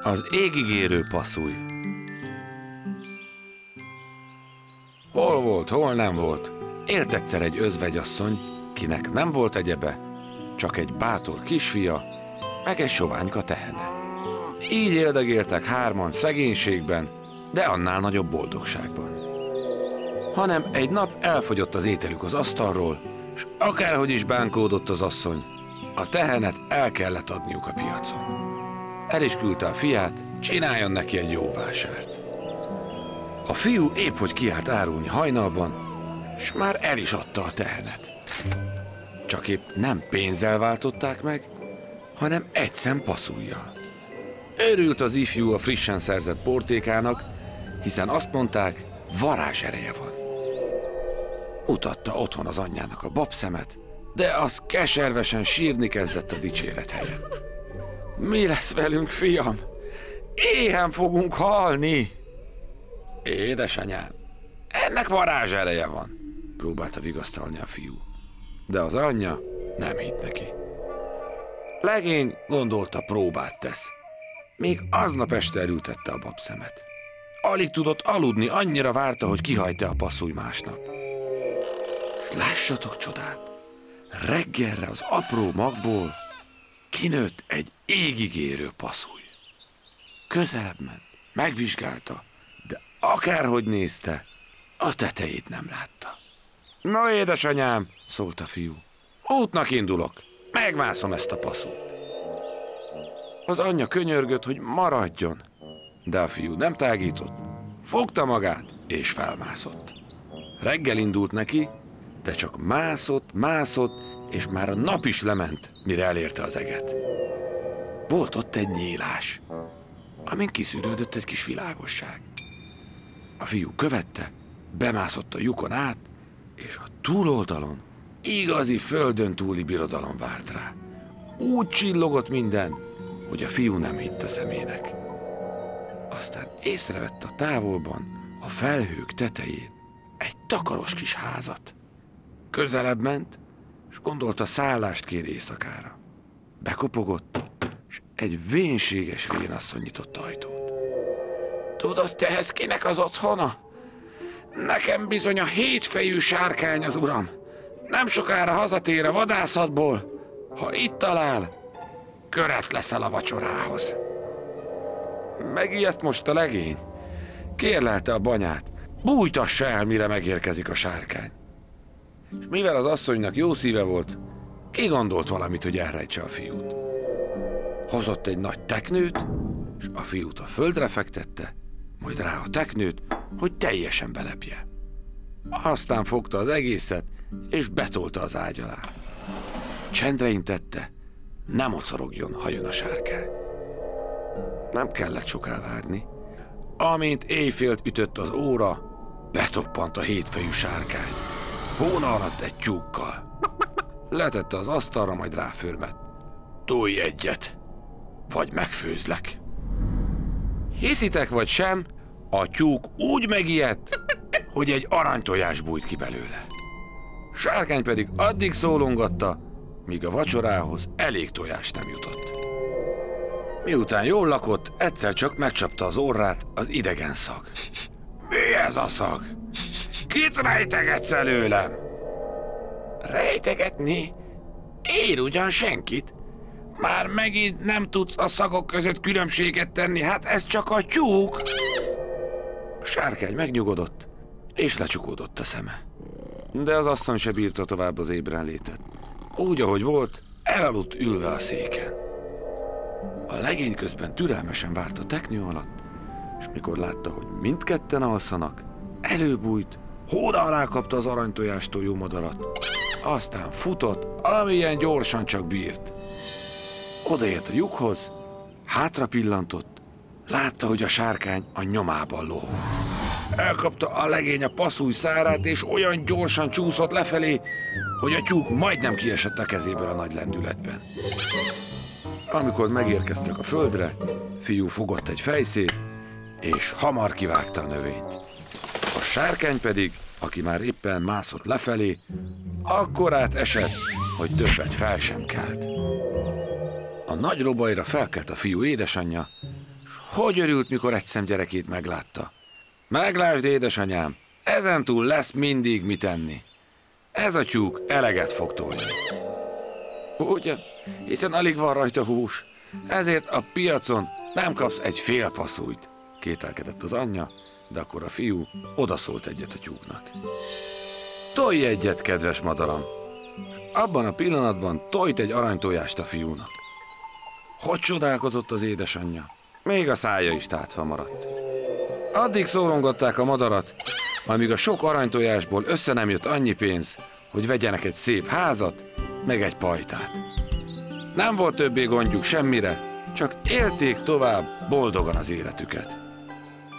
Az égigérő passzúj. Hol volt, hol nem volt. Élt egyszer egy özvegyasszony, kinek nem volt egyebe, csak egy bátor kisfia, meg egy soványka tehene. Így éldegéltek hárman szegénységben, de annál nagyobb boldogságban. Hanem egy nap elfogyott az ételük az asztalról, és akárhogy is bánkódott az asszony, a tehenet el kellett adniuk a piacon. El is küldte a fiát, csináljon neki egy jó vásárt. A fiú épp hogy kiállt árulni hajnalban, s már el is adta a tehenet. Csak épp nem pénzzel váltották meg, hanem egy szem passzujjal. Örült az ifjú a frissen szerzett portékának, hiszen azt mondták, varázsereje van. Mutatta otthon az anyjának a babszemet, de az keservesen sírni kezdett a dicséret helyett. Mi lesz velünk, fiam? Éhen fogunk halni! Édesanyám, ennek varázsereje van, próbálta vigasztalni a fiú. De az anyja nem hitt neki. Legény gondolta, próbát tesz. Még aznap este elültette a babszemet. Alig tudott aludni, annyira várta, hogy kihajta a passzúj másnap. Lássatok csodát! Reggelre az apró magból kinőtt egy égigérő passzúj. Közelebb ment, megvizsgálta, de akárhogy nézte, a tetejét nem látta. Na édesanyám, szólt a fiú, útnak indulok, megmászom ezt a passzújt. Az anyja könyörgött, hogy maradjon, de a fiú nem tágított, fogta magát és felmászott. Reggel indult neki, de csak mászott, és már a nap is lement, mire elérte az eget. Volt ott egy nyílás, amin kiszűrődött egy kis világosság. A fiú követte, bemászott a lyukon át, és a túloldalon igazi földön túli birodalom várt rá. Úgy csillogott minden, hogy a fiú nem hitt a szemének. Aztán észrevett a távolban, a felhők tetején egy takaros kis házat. Közelebb ment, és gondolta, szállást kér éjszakára. Bekopogott, és egy vénséges vénasszony nyitott ajtót. Tudod, te ez kinek az otthona? Nekem bizony a hétfejű sárkány az uram. Nem sokára hazatér a vadászatból. Ha itt talál, köret leszel a vacsorához. Megijedt most a legény. Kérlelte a banyát, bújtassa el, mire megérkezik a sárkány. És mivel az asszonynak jó szíve volt, kigondolt valamit, hogy elrejtse a fiút. Hozott egy nagy teknőt, és a fiút a földre fektette, majd rá a teknőt, hogy teljesen belepje. Aztán fogta az egészet, és betolta az ágy alá. Csendre intette, ne mocorogjon, ha jön a sárkány. Nem kellett soká várni. Amint éjfélt ütött az óra, betoppant a hétfejű sárkány. Hóna alatt egy tyúkkal. Letette az asztalra, majd ráförmett. Tolj egyet, vagy megfőzlek. Hiszitek vagy sem, a tyúk úgy megijedt, hogy egy aranytojás bújt ki belőle. Sárkány pedig addig szólongatta, míg a vacsorához elég tojás nem jutott. Miután jól lakott, egyszer csak megcsapta az orrát az idegen szag. Mi ez a szag? Kit rejtegetsz előlem? Rejtegetni? Én ugyan senkit. Már megint nem tudsz a szagok között különbséget tenni, hát ez csak a tyúk. A sárkány megnyugodott, és lecsukódott a szeme. De az asszony se bírta tovább az ébrenlétet. Úgy, ahogy volt, elaludt ülve a széken. A legény közben türelmesen várt a teknő alatt, és mikor látta, hogy mindketten alszanak, előbújt, hóna alá kapta az aranytojástól jó madarat, aztán futott, amilyen gyorsan csak bírt. Odaért a lyukhoz, hátra pillantott, látta, hogy a sárkány a nyomában lohol. Elkapta a legény a passzúj szárát, és olyan gyorsan csúszott lefelé, hogy a tyúk majdnem kiesett a kezéből a nagy lendületben. Amikor megérkeztek a földre, fiú fogott egy fejszét, és hamar kivágta a növényt. A sárkány pedig, aki már éppen mászott lefelé, akkorát esett, hogy többet fel sem kelt. A nagy robajra felkelt a fiú édesanyja, s Hogy örült, mikor egy szem gyerekét meglátta. Meglásd, édesanyám, ezentúl lesz mindig mit enni. Ez a tyúk eleget fog tolni. Ugyan, hiszen alig van rajta hús, ezért a piacon nem kapsz egy fél passzújt, kételkedett az anyja, de akkor a fiú odaszólt egyet a tyúknak. Tolj egyet, kedves madaram! Abban a pillanatban tojt egy aranytojást a fiúnak. Hogy csodálkozott az édesanyja? Még a szája is tátva maradt. Addig szórongatták a madarat, amíg a sok aranytojásból össze nem jött annyi pénz, hogy vegyenek egy szép házat, meg egy pajtát. Nem volt többé gondjuk semmire, csak élték tovább boldogan az életüket.